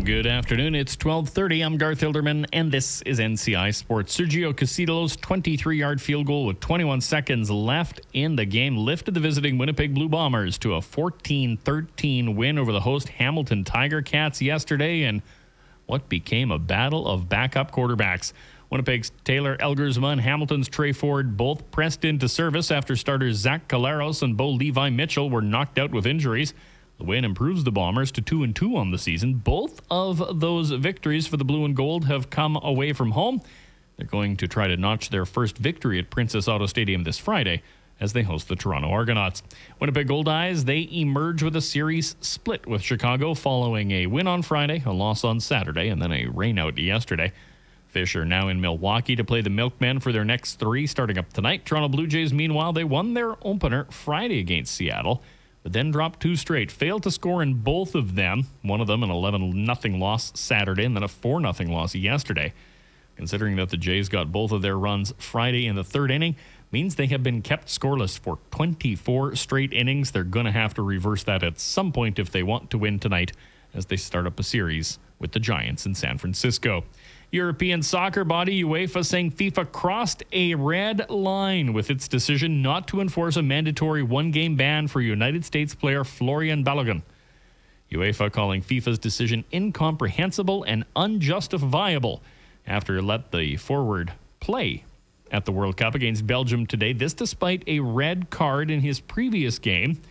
Good afternoon. It's 12:30. I'm Garth Hilderman, and this is NCI Sports. Sergio Castillo's 23-yard field goal with 21 seconds left in the game lifted the visiting Winnipeg Blue Bombers to a 14-13 win over the host Hamilton Tiger Cats yesterday in what became a battle of backup quarterbacks. Winnipeg's Taylor Elgersma and Hamilton's Trey Ford both pressed into service after starters Zach Collaros and Bo Levi Mitchell were knocked out with injuries. The win improves the Bombers to 2-2 on the season. Both of those victories for the Blue and Gold have come away from home. They're going to try to notch their first victory at Princess Auto Stadium this Friday as they host the Toronto Argonauts. Winnipeg Gold Eyes, they emerge with a series split with Chicago following a win on Friday, a loss on Saturday, and then a rainout yesterday. Fish are now in Milwaukee to play the Milkmen for their next three starting up tonight. Toronto Blue Jays, meanwhile, they won their opener Friday against Seattle, but then dropped two straight. Failed to score in both of them. One of them an 11-0 loss Saturday and then a 4-0 loss yesterday. Considering that the Jays got both of their runs Friday in the third inning, means they have been kept scoreless for 24 straight innings. They're going to have to reverse that at some point if they want to win tonight as they start up a series with the Giants in San Francisco. European soccer body UEFA saying FIFA crossed a red line with its decision not to enforce a mandatory one-game ban for United States player Florian Balogun. UEFA calling FIFA's decision incomprehensible and unjustifiable after it let the forward play at the World Cup against Belgium today. This despite a red card in his previous game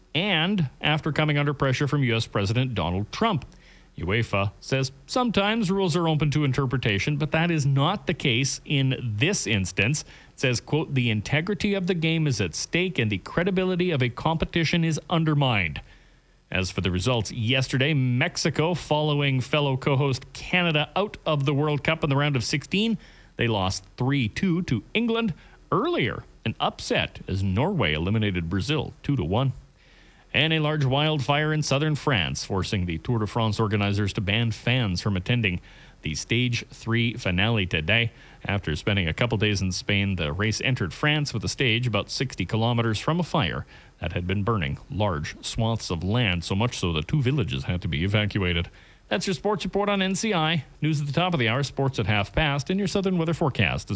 and after coming under pressure from U.S. President Donald Trump. UEFA says sometimes rules are open to interpretation, but that is not the case in this instance. It says, quote, the integrity of the game is at stake and the credibility of a competition is undermined. As for the results yesterday, Mexico, following fellow co-host Canada out of the World Cup in the round of 16, they lost 3-2 to England. Earlier, an upset as Norway eliminated Brazil 2-1. And a large wildfire in southern France, forcing the Tour de France organizers to ban fans from attending the Stage 3 finale today. After spending a couple days in Spain, the race entered France with a stage about 60 kilometers from a fire that had been burning large swaths of land, so much so that two villages had to be evacuated. That's your sports report on NCI. News at the top of the hour, sports at 5:30, and your southern weather forecast.